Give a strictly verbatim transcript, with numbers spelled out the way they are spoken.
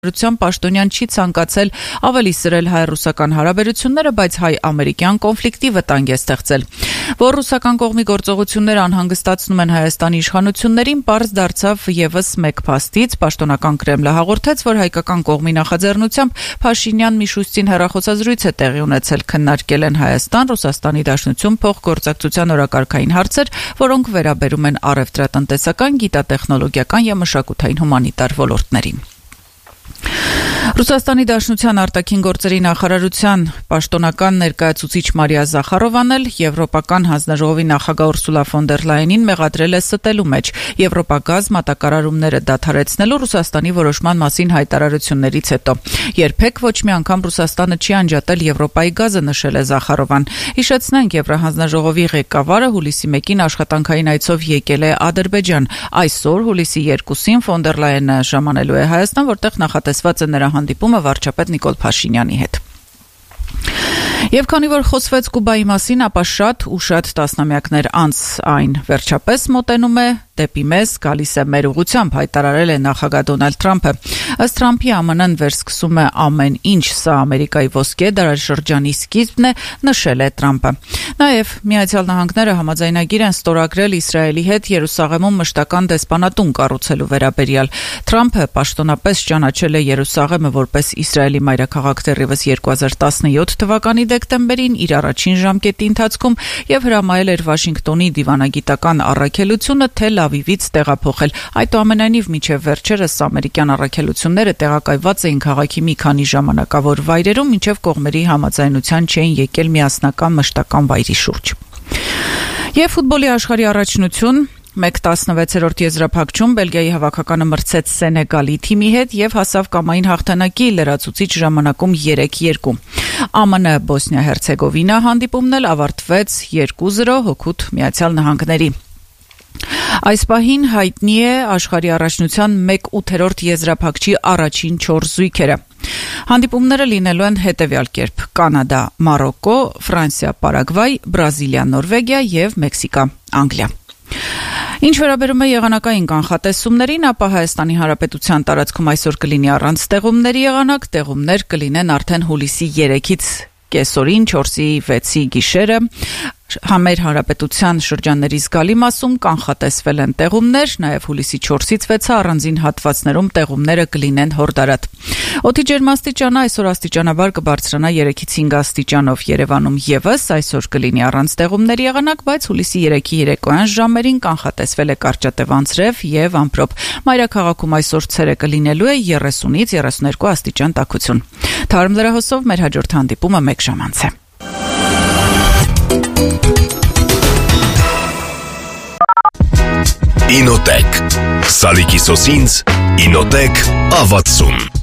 Պաշտոնյան չի ցանկացել ավելի սրել հայ-ռուսական հարաբերությունները, բայց հայ-ամերիկյան կոնֆլիկտի վտանգ է ստեղծել։ Որ ռուսական կողմի գործողությունները անհանգստացնում են Հայաստանի իշխանություններին, պարզ դարձավ ևս մեկ փաստից։ Պաշտոնական Կրեմլը հաղորդեց, որ հայկական կողմի նախաձեռնությամբ Փաշինյան-Միշուստին հեռախոսազրույց է տեղի ունեցել, քննարկել են Հայաստան, Ռուսաստանի Դաշնություն փոխգործակցության օրակարգային հարցեր, որոնք վերաբերում են առևտրատնտեսական, գիտատեխնոլոգիական եւ մշակութային հումանիտար ոլորտներին։ Ռուսաստանի Դաշնության արտաքին գործերի նախարարության պաշտոնական ներկայացուցիչ Մարիա Զախարովան էլ Եվրոպական հանձնաժողովի նախագահ Ուրսուլա ֆոն դեր Լայենին մեղադրել է ստելու մեջ Եվրոպագազ մատակարարումները դադարեցնելու Ռուսաստանի որոշման մասին հայտարարություններից հետո։ Երբեք ոչ մի անգամ Ռուսաստանը չի անջատել Եվրոպայի գազը, նշել է Զախարովան։ Հիշեցնենք, Եվրահանձնաժողովի ղեկավարը հուլիսի մեկին աշխատանքային այցով եկել է Ադրբեջան։ Այսօր հուլիսի երկուսին ֆոն դեր Լայենը ժամանելու է Հայաստան, որտեղ նախատեսված է նրա հանդիպումը վարչապետ Նիկոլ Փաշինյանի հետ։ Եվ քանի որ խոսվեց Կուբայի մասին, ապա շատ ու շատ տասնամյակներ անց այն վերջապես մոտենում է դեպի մեզ, գալիս է մեր ուղղությամբ, հայտարարել է նախագահ Դոնալդ Թրամփը։ Ըստ Թրամփի ԱՄՆ-ն վերսկսում է ամեն ինչ, սա Ամերիկայի ոսկե դարաշրջանի սկիզբն է, նշել է Թրամփը։ Նաև Միացյալ Նահանգները համաձայնագիր են ստորագրել Իսրայելի հետ Երուսաղեմում մշտական դեսպանատուն կառուցելու վերաբերյալ։ Թրամփը պաշտոնապես ճանաչել է Երուսաղեմը որպես Իսրայելի մայրաքաղաք դեռևս երկու հազար տասնյոթ թվականի դեկտեմբերին իր առաջին ժամկետի ընթացքում եւ հրամայել էր Վաշինգտոնի դիվանագիտական առաքելությունը Թել Ավիվից տեղափոխել։ Այդուամենայնիվ մինչև վերջերս ամերիկյան առաքելությունները տեղակայված էին քաղաքի մի քանի ժամանակավոր վայրերում, մինչև կողմերի համաձայնության չէին եկել միասնական մշտական վայրի շուրջ։ Եվ ֆուտբոլի աշխարհի առաջնություն մեկ տասնվեցերորդ եզրափակում Բելգիայի հավաքականը մրցեց Սենեգալի թիմի հետ եւ հասավ կամային հաղթանակի լրացուցիչ ժամանակում երեք երկու։ ԱՄՆ Բոսնիա-Հերցեգովինա հանդիպումն էլ ավարտվեց երկու զրո հօգուտ Միացյալ Նահանգների։ Այս պահին հայտնի է աշխարհի առաջնության մեկ ութերորդ եզրափակչի առաջին չորս զույգերը։ Հանդիպումները լինելու են հետևյալ կերպ. Կանադա, Մարոկո, Ֆրանսիա, Պարագվայ, Բրազիլիա, Նորվեգիա եւ Մեքսիկա, Անգլիա։ Ինչ վերաբերում է եղանակային կանխատեսումներին, ապա Հայաստանի Հանրապետության տարածքում այսօր կլինի առանց տեղումների եղանակ, տեղումներ կլինեն արդեն հուլիսի երեքից կեսօրին, չորսի վեցի գիշերը։ Համեր Հանրապետության շրջանների զգալի մասում կանխատեսվել են տեղումներ, նաև հուլիսի չորսից վեցը առանձին հատվածներում տեղումները կլինեն հորդարատ։ Օդի ջերմաստիճանը այսօր աստիճանաբար կբարձրանա երեքից հինգ աստիճանով, Երևանում ևս այսօր կլինի առանց տեղումների եղանակ, բայց հուլիսի երեքի երեկոյան ժամերին կանխատեսվել է կարճատև անձրև եւ ամպրոպ։ Մայրաքաղաքում այսօր ցերեկը լինելու է երեսունից երեսուներկու աստիճան տաքություն։ Թարմ լրահոսով մեր հաջորդ հանդիպումը մեկ ժամ անց է։ Ինոտեք Սալիկի սոսինց Ինոտեք ավացում